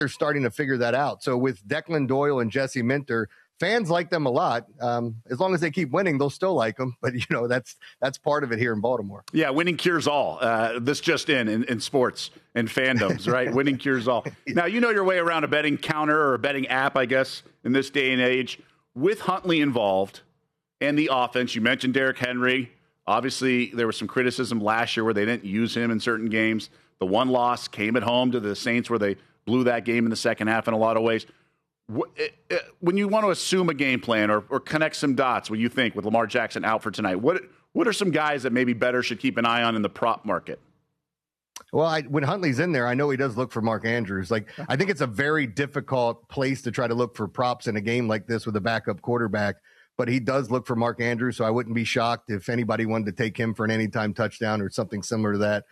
they're starting to figure that out. So with Declan Doyle and Jesse Minter, fans like them a lot. As long as they keep winning, they'll still like them. But, that's part of it here in Baltimore. Yeah, winning cures all. This just in sports and fandoms, right? Winning cures all. Now, you know your way around a betting counter or a betting app, I guess, in this day and age. With Huntley involved and the offense, you mentioned Derrick Henry. Obviously, there was some criticism last year where they didn't use him in certain games. The one loss came at home to the Saints where they blew that game in the second half in a lot of ways. When you want to assume a game plan or connect some dots, what you think with Lamar Jackson out for tonight, what are some guys that maybe better should keep an eye on in the prop market? Well, when Huntley's in there, I know he does look for Mark Andrews. I think it's a very difficult place to try to look for props in a game like this with a backup quarterback, but he does look for Mark Andrews, so I wouldn't be shocked if anybody wanted to take him for an anytime touchdown or something similar to that.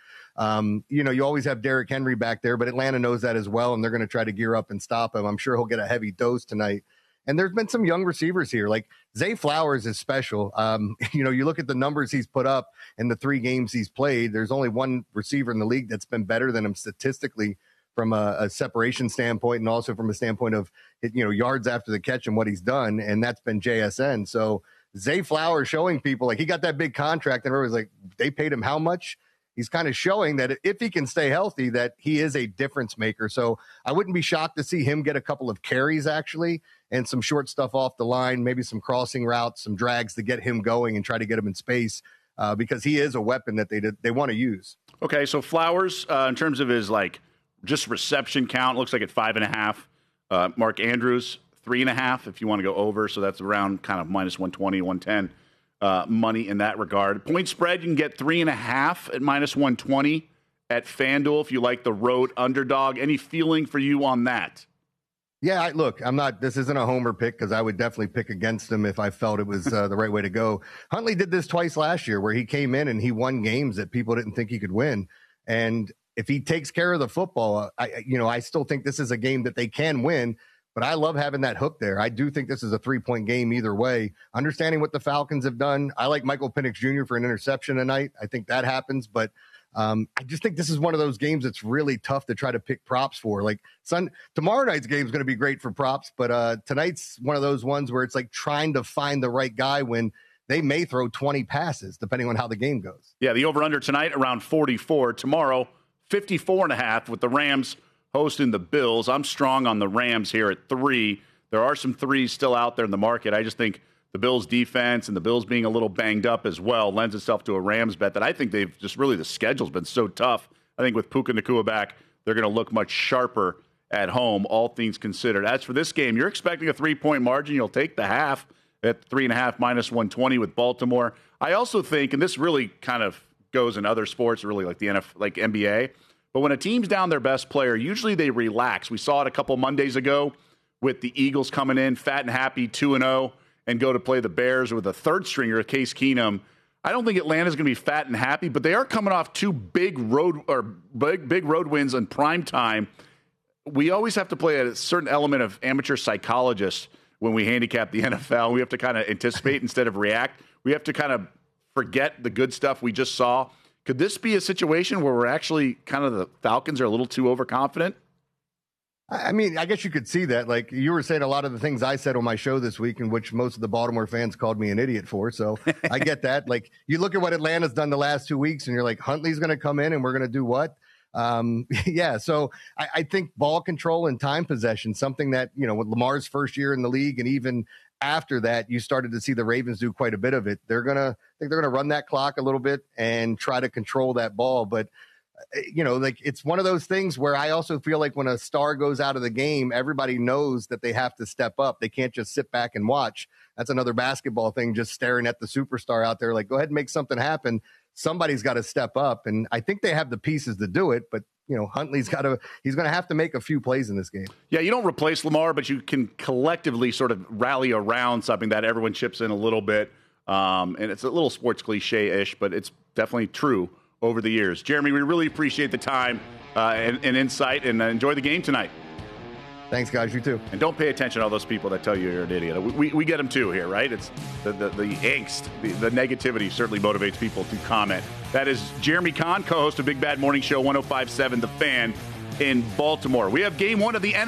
You always have Derrick Henry back there, but Atlanta knows that as well, and they're going to try to gear up and stop him. I'm sure he'll get a heavy dose tonight. And there's been some young receivers here. Like Zay Flowers is special. You look at the numbers he's put up in the 3 games he's played. There's only one receiver in the league that's been better than him statistically from a separation standpoint and also from a standpoint of, yards after the catch and what he's done. And that's been JSN. So Zay Flowers showing people he got that big contract and everybody's like, they paid him how much? He's kind of showing that if he can stay healthy, that he is a difference maker. So I wouldn't be shocked to see him get a couple of carries actually and some short stuff off the line, maybe some crossing routes, some drags to get him going and try to get him in space because he is a weapon that they want to use. Okay, so Flowers, in terms of his just reception count, looks like at 5.5. Mark Andrews, 3.5 if you want to go over. So that's around kind of minus 120, 110. Money in that regard. Point spread, you can get 3.5 at minus 120 at FanDuel if you like the road underdog. Any feeling for you on that? Yeah, this isn't a homer pick because I would definitely pick against him if I felt it was the right way to go. Huntley did this twice last year where he came in and he won games that people didn't think he could win. And if he takes care of the football, I still think this is a game that they can win. But I love having that hook there. I do think this is a 3-point game either way. Understanding what the Falcons have done, I like Michael Penix Jr. for an interception tonight. I think that happens. But I just think this is one of those games that's really tough to try to pick props for. Tomorrow night's game is going to be great for props. But tonight's one of those ones where it's trying to find the right guy when they may throw 20 passes, depending on how the game goes. Yeah, the over-under tonight around 44. Tomorrow, 54.5 with the Rams hosting the Bills. I'm strong on the Rams here at 3. There are some 3s still out there in the market. I just think the Bills defense and the Bills being a little banged up as well lends itself to a Rams bet that I think they've just really, the schedule's been so tough. I think with Puka Nacua back, they're going to look much sharper at home, all things considered. As for this game, you're expecting a 3-point margin. You'll take the half at 3.5 minus 120 with Baltimore. I also think, and this really kind of goes in other sports, really like the NFL, like NBA, but when a team's down their best player, usually they relax. We saw it a couple Mondays ago with the Eagles coming in fat and happy 2-0 and go to play the Bears with a third stringer, Case Keenum. I don't think Atlanta's going to be fat and happy, but they are coming off 2 big road wins in prime time. We always have to play a certain element of amateur psychologist when we handicap the NFL. We have to kind of anticipate instead of react. We have to kind of forget the good stuff we just saw. Could this be a situation where we're actually kind of the Falcons are a little too overconfident? I mean, I guess you could see that. You were saying a lot of the things I said on my show this week, in which most of the Baltimore fans called me an idiot for. So I get that. You look at what Atlanta's done the last 2 weeks, and you're like, Huntley's going to come in, and we're going to do what? So I think ball control and time possession, something that, with Lamar's first year in the league, and even after that, you started to see the Ravens do quite a bit of it. They're going to run that clock a little bit and try to control that ball. But, it's one of those things where I also feel like when a star goes out of the game, everybody knows that they have to step up. They can't just sit back and watch. That's another basketball thing, just staring at the superstar out there. Go ahead and make something happen. Somebody's got to step up. And I think they have the pieces to do it, but Huntley's he's going to have to make a few plays in this game. Yeah, you don't replace Lamar, but you can collectively sort of rally around something that everyone chips in a little bit. And it's a little sports cliche-ish, but it's definitely true over the years. Jeremy, we really appreciate the time and insight, and enjoy the game tonight. Thanks, guys. You too. And don't pay attention to all those people that tell you you're an idiot. We get them too here, right? It's the angst, the negativity certainly motivates people to comment. That is Jeremy Conn, co-host of Big Bad Morning Show 105.7 The Fan. in Baltimore. We have game one of the